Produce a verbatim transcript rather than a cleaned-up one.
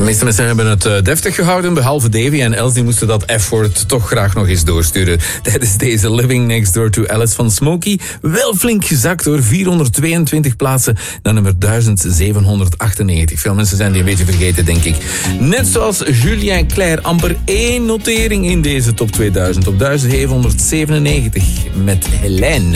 De meeste mensen hebben het uh, deftig gehouden, behalve Davy en Els, die moesten dat F-woord toch graag nog eens doorsturen. Tijdens deze Living Next Door to Alice van Smokey. Wel flink gezakt door vierhonderdtweeëntwintig plaatsen naar nummer duizend zevenhonderdachtennegentig. Veel mensen zijn die een beetje vergeten, denk ik. Net zoals Julien Clerc, amper één notering in deze top tweeduizend. Op duizend zevenhonderdzevenennegentig met Helene.